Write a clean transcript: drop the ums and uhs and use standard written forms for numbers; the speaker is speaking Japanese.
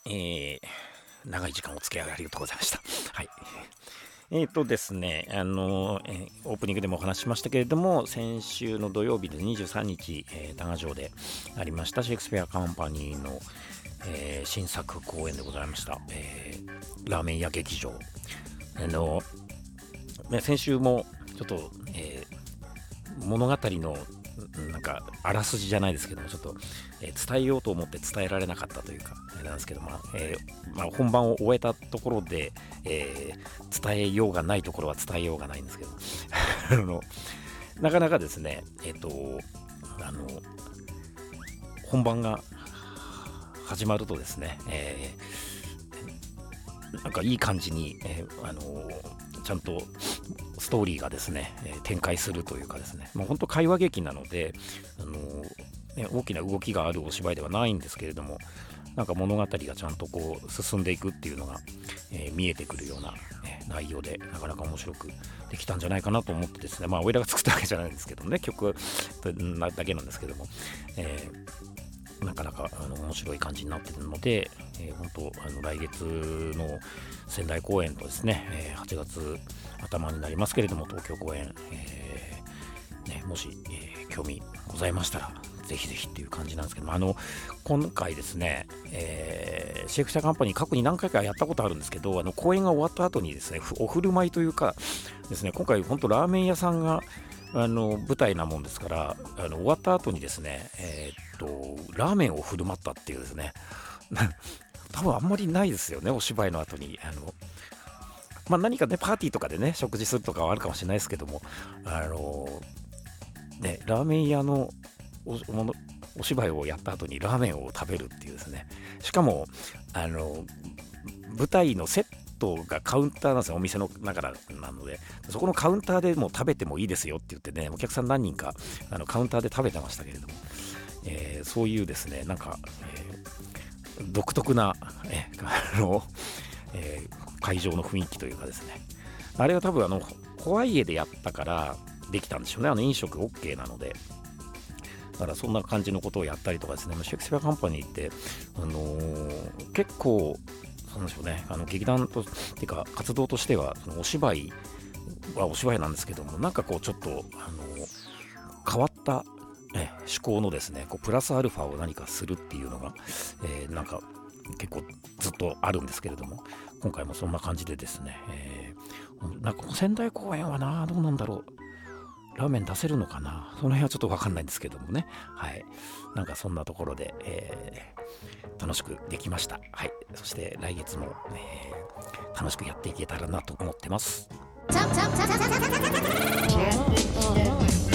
長い時間お付き合いありがとうございました。はい。ですね、オープニングでもお話ししましたけれども、先週の土曜日で23日、多賀城でありましたシェイクスピアカンパニーの、新作公演でございました。ラーメン屋劇場。先週もちょっと、物語のなんかあらすじじゃないですけども、ちょっと、伝えようと思って伝えられなかったというかなんですけど、本番を終えたところで、伝えようがないところは伝えようがないんですけどなかなかですね、本番が始まるとですね、なんかいい感じに、ちゃんとストーリーがですね、展開するというかですね、本当会話劇なので、大きな動きがあるお芝居ではないんですけれども、なんか物語がちゃんとこう進んでいくっていうのが、見えてくるような、内容で、なかなか面白くできたんじゃないかなと思ってですね、おいらが作ったわけじゃないんですけどね、曲だけなんですけども、なかなか面白い感じになっているので、本当来月の仙台公演とですね、8月頭になりますけれども東京公演、もし、興味ございましたらぜひぜひっていう感じなんですけども、今回ですね、シェイクスピアカンパニー過去に何回かやったことあるんですけど、公演が終わった後にですね、お振る舞いというかですね、今回本当ラーメン屋さんが舞台なもんですから、終わった後にですね、ラーメンを振る舞ったっていうですね多分あんまりないですよね、お芝居の後に何かねパーティーとかでね食事するとかはあるかもしれないですけども、ラーメン屋のお芝居をやった後にラーメンを食べるっていうですね、しかも舞台のセットがカウンターなんですよ、お店の中なので、そこのカウンターでもう食べてもいいですよって言ってね、お客さん何人かカウンターで食べてましたけれども、そういうですね、なんか、独特な、会場の雰囲気というかですね、あれは多分ホワイエでやったからできたんでしょうね、飲食 OK なので。だからそんな感じのことをやったりとかですね、シェイクスピアカンパニーって、結構そうでしょうね、劇団とっていうか活動としてはそのお芝居はお芝居なんですけども、なんかこうちょっと変わった思考のですね、こうプラスアルファを何かするっていうのが、なんか結構ずっとあるんですけれども、今回もそんな感じでですね、なんか仙台公演はどうなんだろう、ラーメン出せるのかな、その辺はちょっと分かんないんですけどもね、はい、なんかそんなところで、楽しくできました。はい、そして来月も、楽しくやっていけたらなと思ってます。